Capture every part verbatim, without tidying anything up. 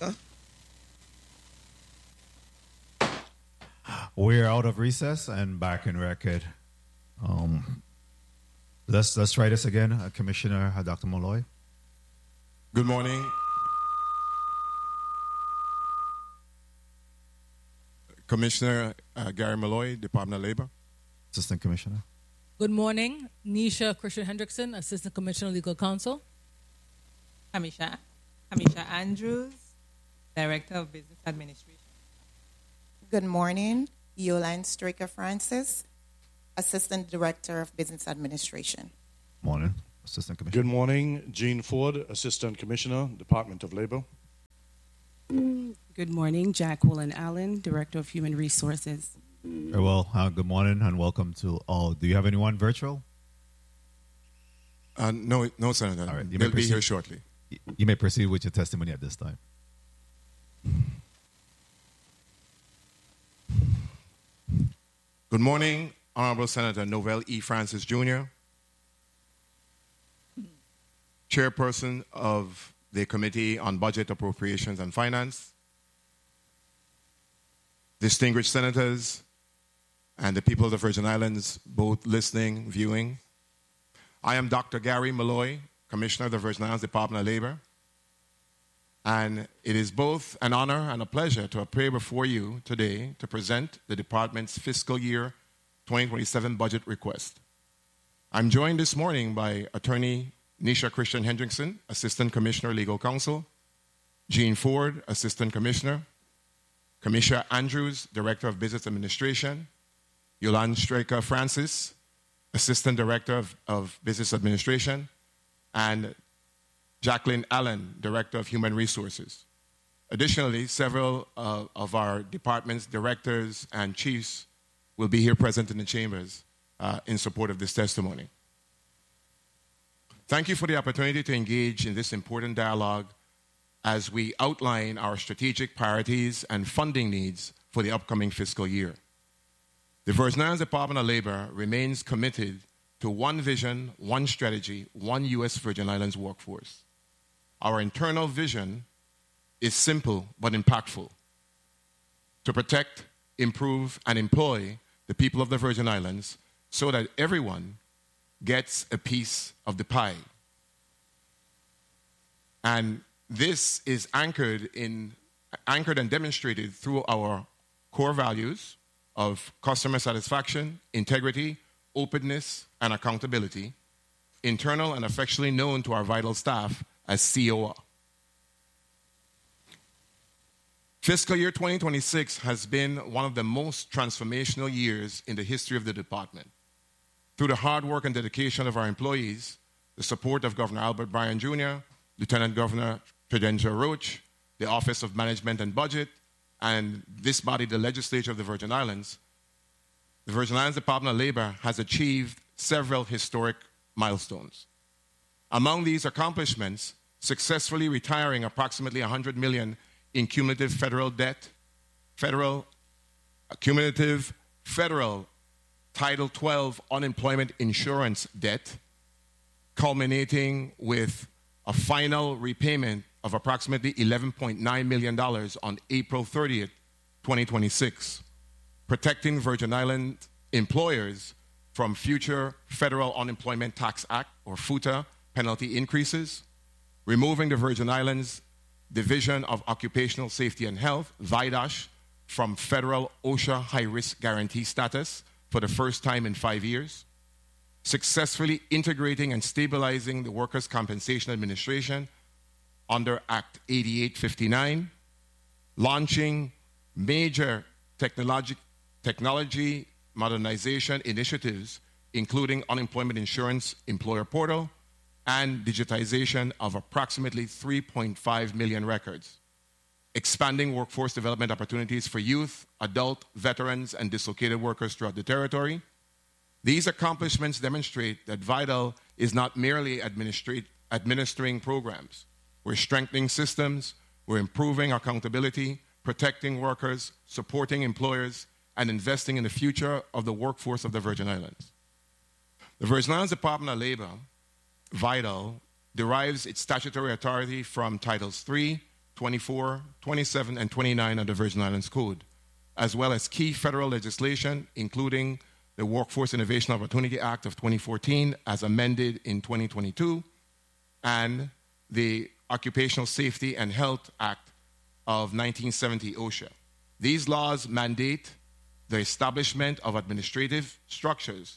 We're out of recess and back in record. Um, let's let's try this again, uh, Commissioner uh, Doctor Malloy. Good morning. Commissioner uh, Gary Malloy, Department of Labor. Assistant Commissioner. Good morning. Nisha Christian Hendrickson, Assistant Commissioner, Legal Counsel. Hamisha, Hamisha Andrews, Director of Business Administration. Good morning. Yolande Straker Francis, Assistant Director of Business Administration. Morning. Assistant Commissioner. Good morning. Gene Ford, Assistant Commissioner, Department of Labor. Good morning. Jacqueline Allen, Director of Human Resources. Very well. Uh, good morning and welcome to all. Do you have anyone virtual? Uh, no, no, Senator. All right. You They'll may be here proceed. shortly. You may proceed with your testimony at this time. Good morning, Honorable Senator Novell E. Francis Junior, Chairperson of the Committee on Budget, Appropriations, and Finance, distinguished senators, and the people of the Virgin Islands, both listening, viewing. I am Doctor Gary Malloy, Commissioner of the Virgin Islands Department of Labor, and it is both an honor and a pleasure to appear before you today to present the Department's fiscal year twenty twenty-seven budget request. I'm joined this morning by Attorney Nisha Christian Hendrickson, Assistant Commissioner, Legal Counsel, Gene Ford, Assistant Commissioner, Commissioner Andrews, Director of Business Administration, Yolande Straker Francis, Assistant Director of, of Business Administration, and Jacqueline Allen, Director of Human Resources. Additionally, several uh, of our departments, directors, and chiefs will be here present in the chambers uh, in support of this testimony. Thank you for the opportunity to engage in this important dialogue as we outline our strategic priorities and funding needs for the upcoming fiscal year. The Virgin Islands Department of Labor remains committed to one vision, one strategy, one U S Virgin Islands workforce. Our internal vision is simple but impactful: to protect, improve, and employ the people of the Virgin Islands so that everyone gets a piece of the pie. And this is anchored in anchored and demonstrated through our core values of customer satisfaction, integrity, openness, and accountability, internal and affectionately known to our vital staff as C O A. Fiscal year twenty twenty-six has been one of the most transformational years in the history of the department. Through the hard work and dedication of our employees, the support of Governor Albert Bryan Junior, Lieutenant Governor Tridentia Roach, the Office of Management and Budget, and this body, the Legislature of the Virgin Islands, the Virgin Islands Department of Labor has achieved several historic milestones. Among these accomplishments, successfully retiring approximately one hundred million dollars in cumulative federal debt, federal, uh, cumulative federal Title twelve unemployment insurance debt, culminating with a final repayment of approximately eleven point nine million dollars on April thirtieth, twenty twenty-six, protecting Virgin Island employers from future Federal Unemployment Tax Act, or FUTA, penalty increases, removing the Virgin Islands Division of Occupational Safety and Health, VIDASH, from federal OSHA high-risk guarantee status for the first time in five years, successfully integrating and stabilizing the Workers' Compensation Administration under Act eighty-eight fifty-nine, launching major technology, technology modernization initiatives, including unemployment insurance employer portal and digitization of approximately three point five million records, expanding workforce development opportunities for youth, adult, veterans, and dislocated workers throughout the territory. These accomplishments demonstrate that VITAL is not merely administrate, administering programs. We're strengthening systems, we're improving accountability, protecting workers, supporting employers, and investing in the future of the workforce of the Virgin Islands. The Virgin Islands Department of Labor, VITAL, derives its statutory authority from Titles three, twenty-four, twenty-seven, and twenty-nine of the Virgin Islands Code, as well as key federal legislation, including the Workforce Innovation Opportunity Act of twenty fourteen, as amended in twenty twenty-two, and the Occupational Safety and Health Act of nineteen seventy, OSHA. These laws mandate the establishment of administrative structures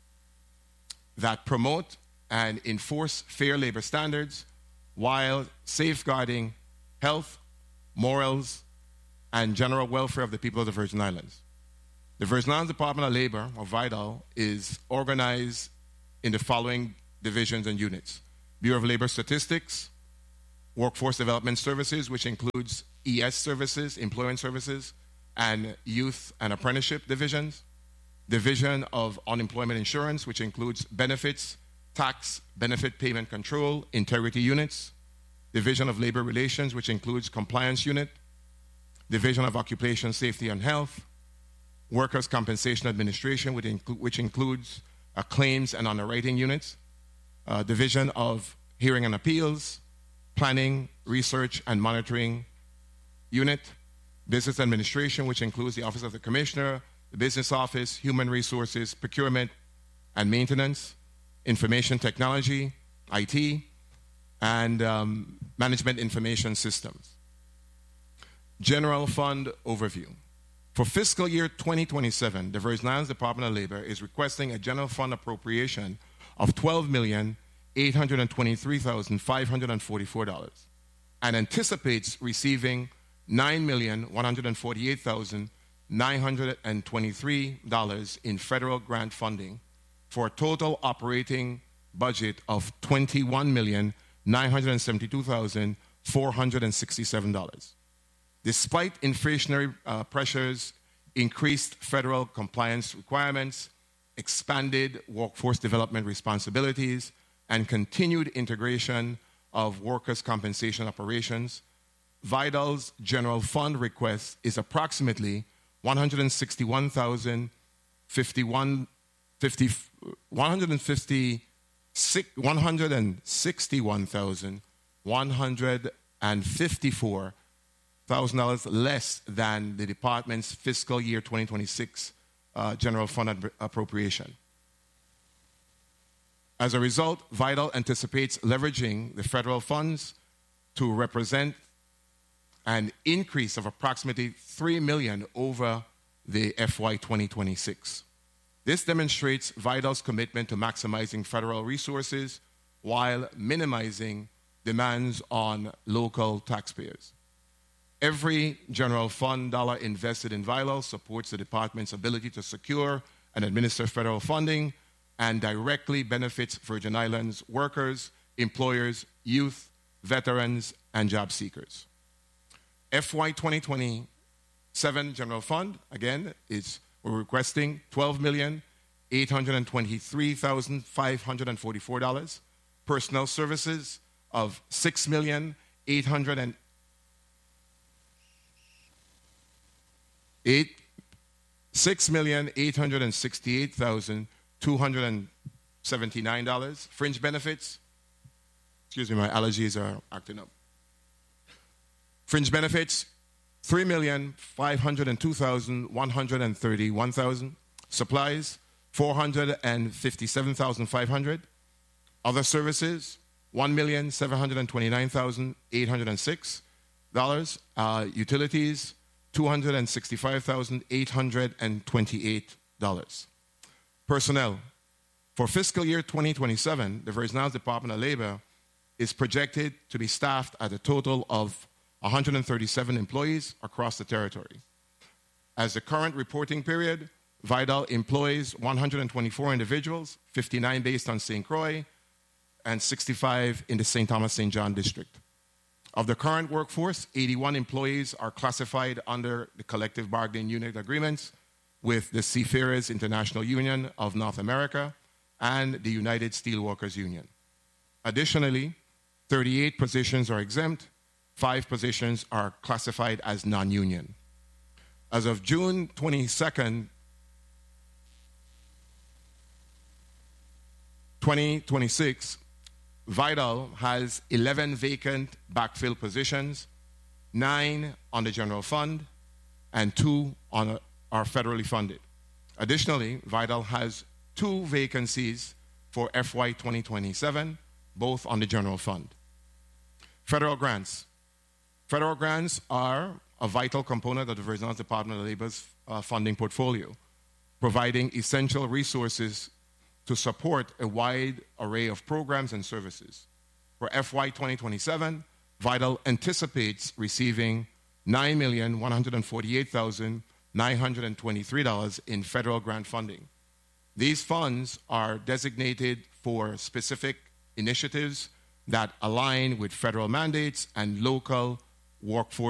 that promote and enforce fair labor standards while safeguarding health, morals, and general welfare of the people of the Virgin Islands. The Virgin Islands Department of Labor, or VIDAL, is organized in the following divisions and units: Bureau of Labor Statistics, Workforce Development Services, which includes E S services, employment services, and youth and apprenticeship divisions, Division of Unemployment Insurance, which includes benefits, tax, benefit payment control, integrity units, Division of Labor Relations, which includes compliance unit, Division of Occupation Safety and Health, Workers' Compensation Administration, which, inclu- which includes uh, claims and underwriting units, uh, Division of Hearing and Appeals, Planning, Research, and Monitoring Unit, Business Administration, which includes the Office of the Commissioner, the Business Office, Human Resources, Procurement and Maintenance, Information Technology, I T, and um, Management Information Systems. General Fund Overview. For fiscal year twenty twenty-seven, the Virgin Islands Department of Labor is requesting a general fund appropriation of twelve million eight hundred twenty-three thousand five hundred forty-four dollars and anticipates receiving nine million one hundred forty-eight thousand nine hundred twenty-three dollars in federal grant funding for a total operating budget of twenty-one million nine hundred seventy-two thousand four hundred sixty-seven dollars. Despite inflationary uh, pressures, increased federal compliance requirements, expanded workforce development responsibilities, and continued integration of workers' compensation operations, VIDAL's general fund request is approximately one hundred sixty-one thousand fifty-one one hundred sixty-one thousand one hundred fifty-four thousand dollars less than the department's fiscal year twenty twenty-six uh, general fund ad- appropriation. As a result, VIDAL anticipates leveraging the federal funds to represent an increase of approximately three million dollars over the F Y twenty twenty-six. This demonstrates VIDAL's commitment to maximizing federal resources while minimizing demands on local taxpayers. Every general fund dollar invested in VIDAL supports the department's ability to secure and administer federal funding and directly benefits Virgin Islands workers, employers, youth, veterans, and job seekers. F Y twenty twenty-seven general fund, again, is we're requesting twelve million eight hundred twenty-three thousand five hundred forty-four dollars, personnel services of six million eight hundred eight six million eight hundred sixty-eight thousand two hundred seventy-nine dollars. Fringe benefits, excuse me, my allergies are acting up. Fringe benefits, three million five hundred two thousand one hundred thirty-one dollars. Supplies, four hundred fifty-seven thousand five hundred dollars. Other services, one million seven hundred twenty-nine thousand eight hundred six dollars. Uh, utilities, two hundred sixty-five thousand eight hundred twenty-eight dollars. Personnel. For fiscal year twenty twenty-seven, the Virgin Islands Department of Labor is projected to be staffed at a total of one hundred thirty-seven employees across the territory. As the current reporting period, VIDAL employs one hundred twenty-four individuals, fifty-nine based on Saint Croix, and sixty-five in the Saint Thomas Saint John district. Of the current workforce, eighty-one employees are classified under the collective bargaining unit agreements with the Seafarers International Union of North America and the United Steelworkers Union. Additionally, thirty-eight positions are exempt, five positions are classified as non-union. As of June twenty-second, twenty twenty-six, VIDAL has eleven vacant backfill positions, nine on the general fund, and two on a, are federally funded. Additionally, VITAL has two vacancies for F Y twenty twenty-seven, both on the general fund. Federal grants. Federal grants are a vital component of the Virgin Islands Department of Labor's uh, funding portfolio, providing essential resources to support a wide array of programs and services. For F Y twenty twenty-seven, VITAL anticipates receiving nine million one hundred forty-eight thousand nine hundred twenty-three dollars in federal grant funding. These funds are designated for specific initiatives that align with federal mandates and local workforce